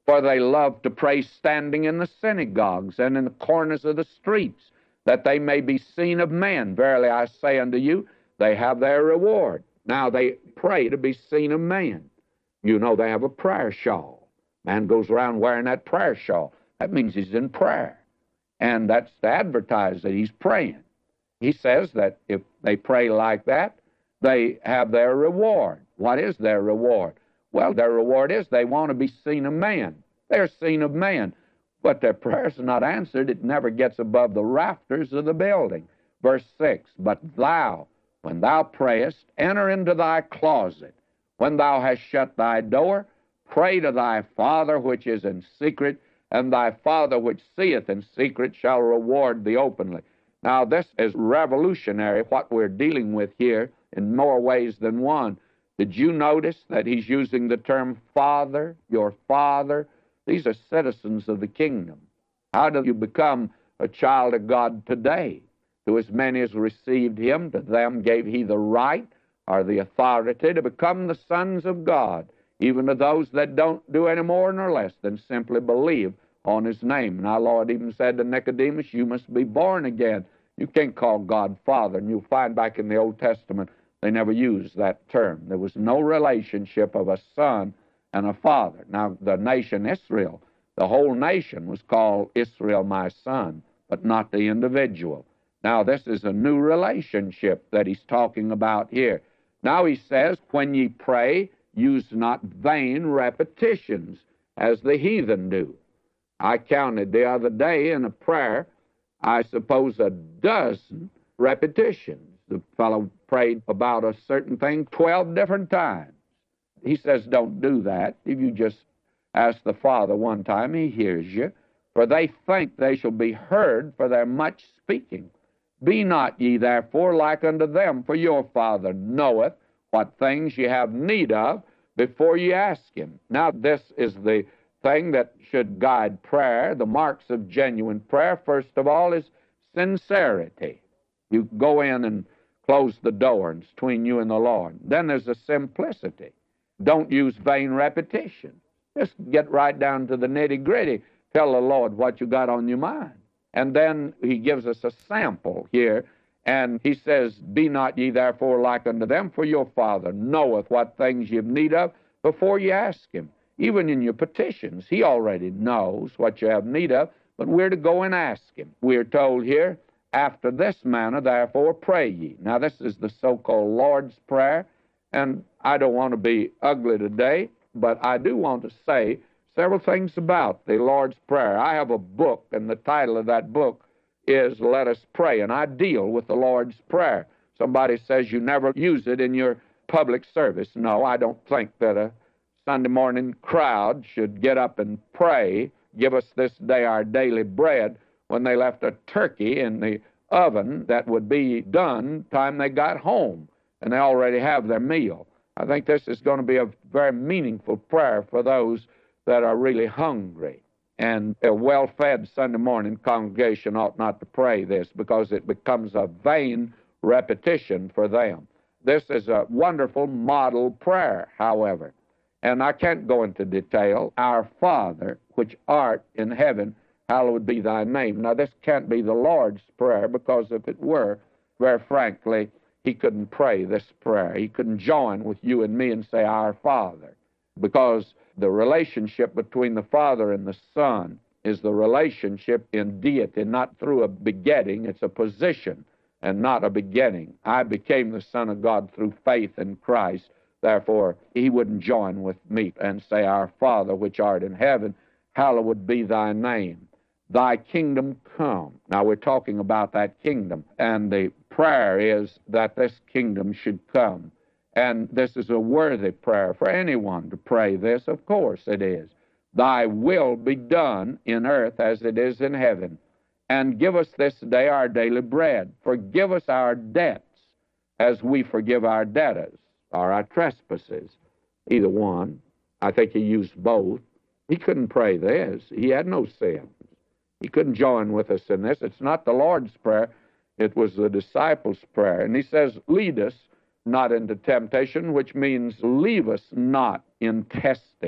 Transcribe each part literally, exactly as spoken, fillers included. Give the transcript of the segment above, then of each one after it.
For they love to pray standing in the synagogues and in the corners of the streets, that they may be seen of men. Verily I say unto you, they have their reward. Now they pray to be seen of men. You know they have a prayer shawl. Man goes around wearing that prayer shawl. That means he's in prayer. And that's to advertise that he's praying. He says that if they pray like that, they have their reward. What is their reward? Well, their reward is they want to be seen of man. They're seen of man. But their prayers are not answered. It never gets above the rafters of the building. Verse six, but thou, when thou prayest, enter into thy closet. When thou hast shut thy door, pray to thy Father which is in secret, and thy Father which seeth in secret shall reward thee openly. Now, this is revolutionary, what we're dealing with here, in more ways than one. Did you notice that he's using the term Father, your Father? These are citizens of the kingdom. How do you become a child of God today? To as many as received him, to them gave he the right or the authority to become the sons of God, even to those that don't do any more nor less than simply believe on his name. And our Lord even said to Nicodemus, you must be born again. You can't call God Father. And you'll find back in the Old Testament, they never used that term. There was no relationship of a son and a father. Now, the nation Israel, the whole nation was called Israel, my son, but not the individual. Now, this is a new relationship that he's talking about here. Now he says, when ye pray, use not vain repetitions, as the heathen do. I counted the other day in a prayer, I suppose a dozen repetitions. The fellow prayed about a certain thing twelve different times. He says, don't do that. If you just ask the Father one time, he hears you. For they think they shall be heard for their much speaking. Be not ye therefore like unto them, for your Father knoweth what things ye have need of before ye ask him. Now, this is the thing that should guide prayer. The marks of genuine prayer, first of all, is sincerity. You go in and close the door, and it's between you and the Lord. Then there's a simplicity. Don't use vain repetition. Just get right down to the nitty-gritty. Tell the Lord what you got on your mind. And then he gives us a sample here, and he says, be not ye therefore like unto them, for your Father knoweth what things ye have need of before ye ask him. Even in your petitions, he already knows what you have need of, but we're to go and ask him. We're told here, after this manner, therefore, pray ye. Now, this is the so-called Lord's Prayer, and I don't want to be ugly today, but I do want to say several things about the Lord's Prayer. I have a book, and the title of that book is Let Us Pray, and I deal with the Lord's Prayer. Somebody says you never use it in your public service. No, I don't think that a Sunday morning crowd should get up and pray, give us this day our daily bread, when they left a turkey in the oven that would be done time they got home, and they already have their meal. I think this is going to be a very meaningful prayer for those that are really hungry. And a well-fed Sunday morning congregation ought not to pray this, because it becomes a vain repetition for them. This is a wonderful model prayer, however. And I can't go into detail. Our Father, which art in heaven, hallowed be thy name. Now, this can't be the Lord's Prayer, because if it were, very frankly, he couldn't pray this prayer. He couldn't join with you and me and say, Our Father, because the relationship between the Father and the Son is the relationship in deity, not through a begetting. It's a position and not a beginning. I became the Son of God through faith in Christ. Therefore, he wouldn't join with me and say, Our Father, which art in heaven, hallowed be thy name. Thy kingdom come. Now, we're talking about that kingdom, and the prayer is that this kingdom should come. And this is a worthy prayer for anyone to pray this. Of course it is. Thy will be done in earth as it is in heaven. And give us this day our daily bread. Forgive us our debts as we forgive our debtors, or our trespasses. Either one. I think he used both. He couldn't pray this. He had no sins. He couldn't join with us in this. It's not the Lord's Prayer. It was the disciples' prayer. And he says, lead us not into temptation, which means leave us not in testing.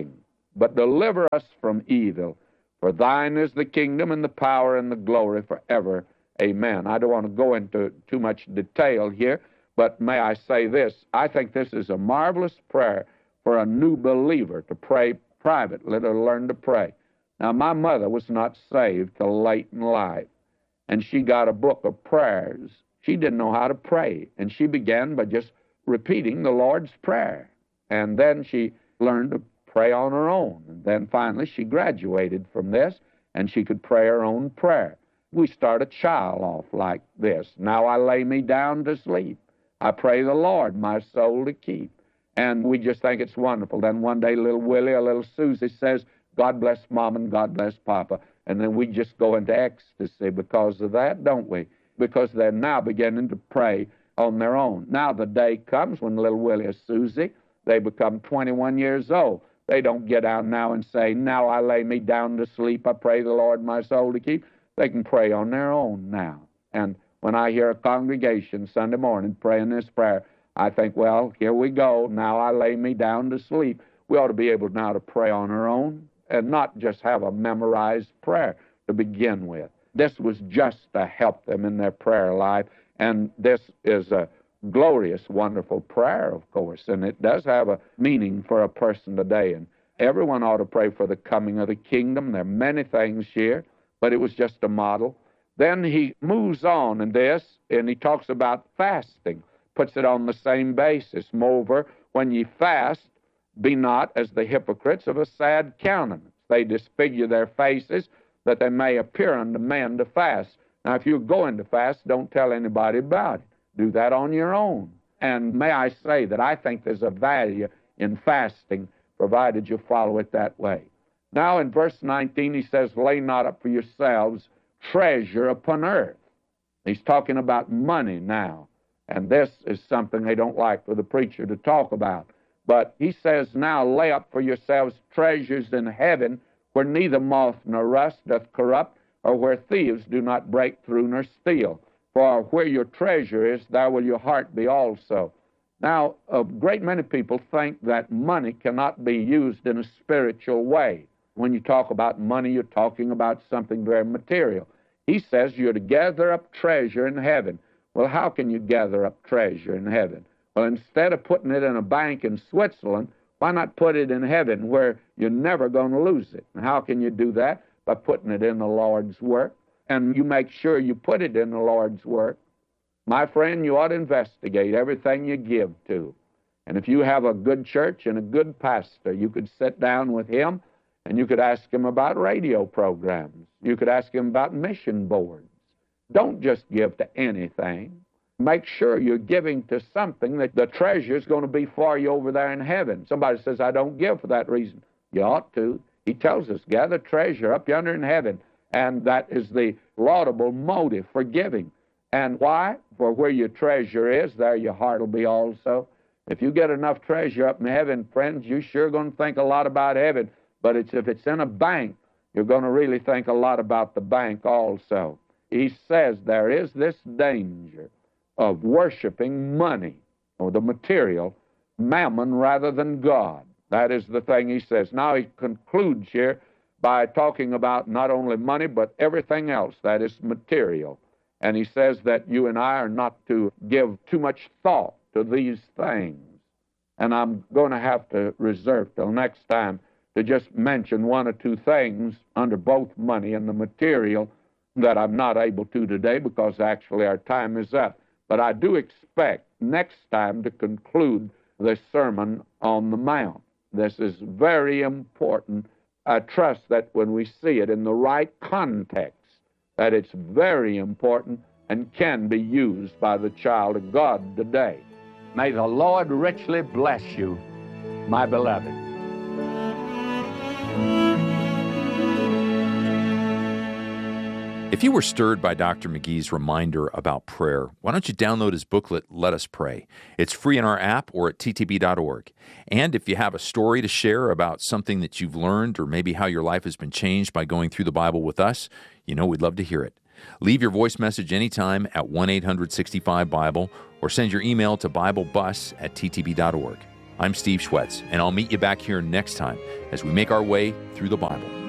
but deliver us from evil. For thine is the kingdom and the power and the glory forever. Amen. I don't want to go into too much detail here, but may I say this. I think this is a marvelous prayer for a new believer to pray privately, to learn to pray. Now, my mother was not saved till late in life, and she got a book of prayers. She didn't know how to pray, and she began by just repeating the Lord's Prayer. And then she learned to pray on her own. And then finally she graduated from this, and she could pray her own prayer. We start a child off like this. Now I lay me down to sleep. I pray the Lord my soul to keep. And we just think it's wonderful. Then one day little Willie or little Susie says, God bless Mom and God bless Papa. And then we just go into ecstasy because of that, don't we? Because they're now beginning to pray on their own. Now the day comes when little Willie or Susie, they become twenty-one years old. They don't get out now and say, now I lay me down to sleep. I pray the Lord my soul to keep. They can pray on their own now. And when I hear a congregation Sunday morning praying this prayer, I think, well, here we go. Now I lay me down to sleep. We ought to be able now to pray on our own and not just have a memorized prayer to begin with. This was just to help them in their prayer life, and this is a glorious, wonderful prayer, of course, and it does have a meaning for a person today, and everyone ought to pray for the coming of the kingdom. There are many things here, but it was just a model. Then he moves on in this, and he talks about fasting, puts it on the same basis. Moreover, when ye fast, be not as the hypocrites of a sad countenance. They disfigure their faces, that they may appear unto men to fast. Now, if you're going to fast, don't tell anybody about it. Do that on your own. And may I say that I think there's a value in fasting, provided you follow it that way. Now, in verse nineteen, he says, lay not up for yourselves treasure upon earth. He's talking about money now. And this is something they don't like for the preacher to talk about. But he says, now lay up for yourselves treasures in heaven, where neither moth nor rust doth corrupt, or where thieves do not break through nor steal. For where your treasure is, there will your heart be also. Now, a great many people think that money cannot be used in a spiritual way. When you talk about money, you're talking about something very material. He says you're to gather up treasure in heaven. Well, how can you gather up treasure in heaven? Well, instead of putting it in a bank in Switzerland, why not put it in heaven where you're never going to lose it? And how can you do that? By putting it in the Lord's work. And you make sure you put it in the Lord's work. My friend, you ought to investigate everything you give to. And if you have a good church and a good pastor, you could sit down with him and you could ask him about radio programs. You could ask him about mission boards. Don't just give to anything. Make sure you're giving to something that the treasure is going to be for you over there in heaven. Somebody says, I don't give for that reason. You ought to. He tells us, gather treasure up yonder in heaven. And that is the laudable motive for giving. And why? For where your treasure is, there your heart will be also. If you get enough treasure up in heaven, friends, you're sure going to think a lot about heaven. But it's, if it's in a bank, you're going to really think a lot about the bank also. He says there is this danger of worshiping money, or the material, mammon rather than God. That is the thing he says. Now he concludes here by talking about not only money, but everything else that is material. And he says that you and I are not to give too much thought to these things. And I'm going to have to reserve till next time to just mention one or two things under both money and the material that I'm not able to today because actually our time is up. But I do expect next time to conclude the Sermon on the Mount. This is very important. I trust that when we see it in the right context, that it's very important and can be used by the child of God today. May the Lord richly bless you, my beloved. If you were stirred by Doctor McGee's reminder about prayer, why don't you download his booklet, Let Us Pray? It's free in our app or at T T B dot org. And if you have a story to share about something that you've learned or maybe how your life has been changed by going through the Bible with us, you know we'd love to hear it. Leave your voice message anytime at one eight hundred sixty-five Bible or send your email to BibleBus at T T B dot org. I'm Steve Schwetz, and I'll meet you back here next time as we make our way through the Bible.